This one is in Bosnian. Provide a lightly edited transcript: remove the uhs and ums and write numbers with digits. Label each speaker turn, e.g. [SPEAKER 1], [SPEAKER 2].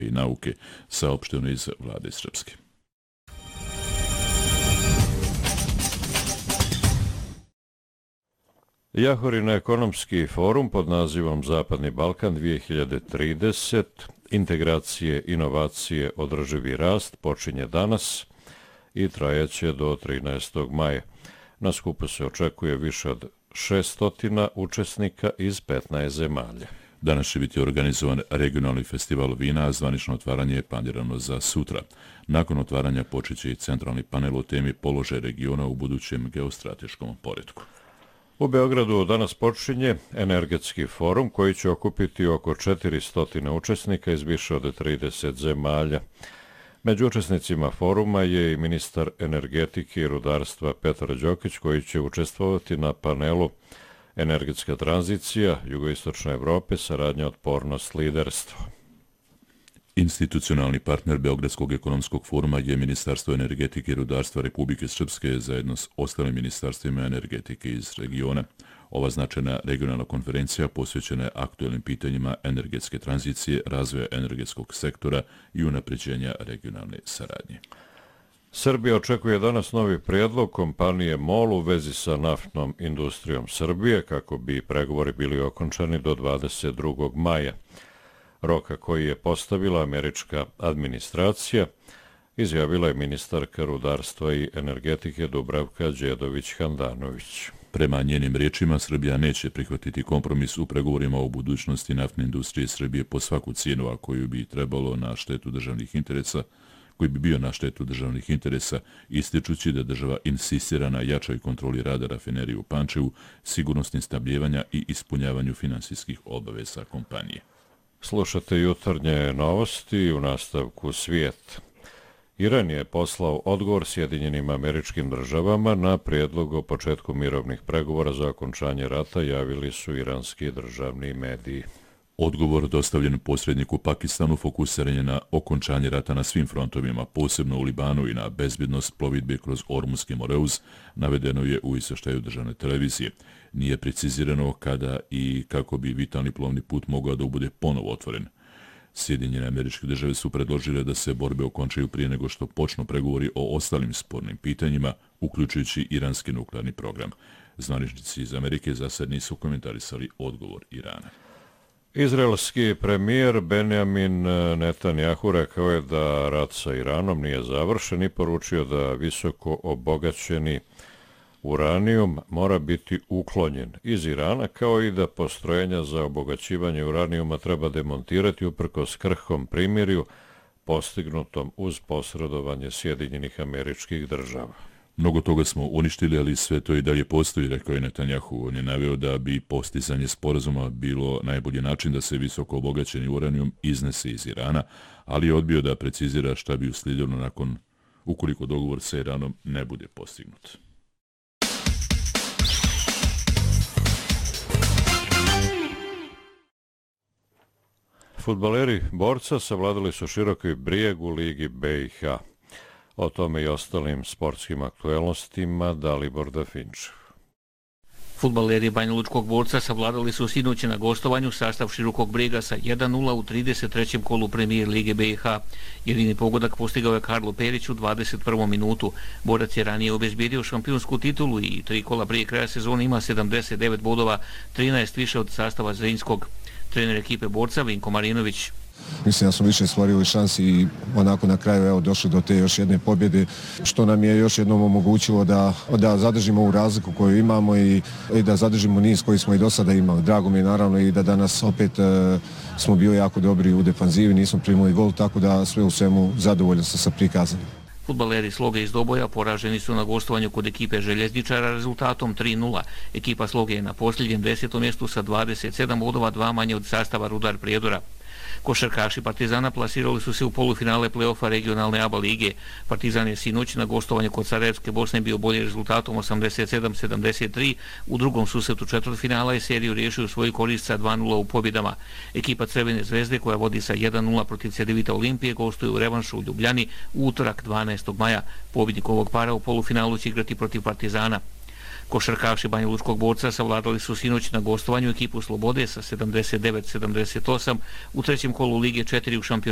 [SPEAKER 1] i nauke, saopšteno iz vlade Srpske.
[SPEAKER 2] Jahorin ekonomski forum pod nazivom Zapadni Balkan 2030, integracije, inovacije, održivi rast počinje danas i trajaće do 13. maja. Na skupu se očekuje više od 600 učesnika iz 15 zemalja.
[SPEAKER 1] Danas će biti organizovan regionalni festival vina, a zvanično otvaranje je planirano za sutra. Nakon otvaranja počeće i centralni panel o temi položaj regiona u budućem geostrateškom poretku.
[SPEAKER 2] U Beogradu danas počinje energetski forum koji će okupiti oko 400 učesnika iz više od 30 zemalja. Među učesnicima foruma je i ministar energetike i rudarstva Petar Đokić koji će učestvovati na panelu Energetska tranzicija, jugoistočne Evrope, saradnja, otpornost, liderstvo.
[SPEAKER 1] Institucionalni partner Beogradskog ekonomskog foruma je Ministarstvo energetike i rudarstva Republike Srpske zajedno s ostalim ministarstvima energetike iz regiona. Ova značajna regionalna konferencija posvećena je aktuelnim pitanjima energetske tranzicije, razvoja energetskog sektora i unapređenja regionalne saradnje.
[SPEAKER 2] Srbija očekuje danas novi prijedlog kompanije MOL u vezi sa naftnom industrijom Srbije kako bi pregovori bili okončani do 22. maja. Roka koji je postavila američka administracija, izjavila je ministarka rudarstva i energetike Dubravka Đedović-Handanović.
[SPEAKER 1] Prema njenim riječima, Srbija neće prihvatiti kompromis u pregovorima o budućnosti naftne industrije Srbije po svaku cijenu, a koju bi trebalo na štetu državnih interesa, koji bi bio na štetu državnih interesa, ističući da država insistira na jačoj kontroli rada rafinerije u Pančevu, sigurnosnim snabdijevanja i ispunjavanju finansijskih obaveza kompanije.
[SPEAKER 2] Slušate jutarnje novosti u nastavku svijet. Iran je poslao odgovor Sjedinjenim Američkim Državama na prijedlog o početku mirovnih pregovora za okončanje rata, javili su iranski državni mediji.
[SPEAKER 1] Odgovor dostavljen posredniku Pakistanu fokusiran je na okončanje rata na svim frontovima, posebno u Libanu i na bezbjednost plovidbe kroz Ormuzski moreuz, navedeno je u izvještaju državne televizije. Nije precizirano kada i kako bi vitalni plovni put mogao da bude ponovo otvoren. Sjedinjene Američke Države su predložile da se borbe okončaju prije nego što počnu pregovori o ostalim spornim pitanjima, uključujući iranski nuklearni program. Zvaničnici iz Amerike za sad nisu komentarisali odgovor Irana.
[SPEAKER 2] Izraelski premijer Benjamin Netanjahu rekao je da rat sa Iranom nije završen i poručio da visoko obogaćeni uranijum mora biti uklonjen iz Irana, kao i da postrojenja za obogaćivanje uranijuma treba demontirati uprkos krhkom primirju postignutom uz posredovanje Sjedinjenih Američkih Država.
[SPEAKER 1] Mnogo toga smo uništili, ali sve to i dalje postoji, rekao je Netanjahu. On je naveo da bi postizanje sporazuma bilo najbolji način da se visoko obogaćeni uranijum iznese iz Irana, ali je odbio da precizira šta bi uslijedilo nakon ukoliko dogovor sa Iranom ne bude postignut.
[SPEAKER 2] Fudbaleri Borca savladali su Široki Brijeg u Ligi BiH. O tome i ostalim sportskim aktuelnostima Dalibor Dafinčev.
[SPEAKER 3] Fudbaleri Banjalučkog Borca savladali su sinoć na gostovanju sastav Širokog Brijega sa 1:0 u 33. kolu Premier Lige BiH. Jedini pogodak postigao je Karlo Perić u 21. minutu. Borac je ranije obezbijedio šampionsku titulu i 3 kola prije kraja sezone ima 79 bodova, 13 više od sastava Zrinskog. Trener ekipe Borca Vinko Marinović.
[SPEAKER 4] Mislim da smo više stvorili šansi i onako na kraju došli do te još jedne pobjede, što nam je još jednom omogućilo da zadržimo ovu razliku koju imamo i da zadržimo niz koji smo i do sada imali. Drago mi je naravno i da danas opet smo bili jako dobri u defanzivi, nismo primili gol, tako da sve u svemu zadovoljan sam sa prikazanim.
[SPEAKER 3] Fudbaleri Sloge iz Doboja poraženi su na gostovanju kod ekipe Željezničara rezultatom 3:0. Ekipa Sloge je na posljednjem 10. mjestu sa 27 bodova, 2 manje od sastava Rudar Prijedora. Košarkaši Partizana plasirali su se u polufinale play-offa regionalne ABA lige. Partizan je sinoć na gostovanju kod Sarajevske Bosne bio bolji rezultatom 87-73. U drugom susretu četvrtfinala je seriju riješio svoju korist sa 2:0 u pobjedama. Ekipa Crvene zvezde koja vodi sa 1:0 protiv Cedevita Olimpije gostuje u revanšu u Ljubljani u utorak 12. maja. Pobjednik ovog para u polufinalu će igrati protiv Partizana. Košarkaši Banjalučkog Borca savladali su sinoć na gostovanju ekipu Slobode sa 79-78 u trećem kolu Lige 4 u šampionatu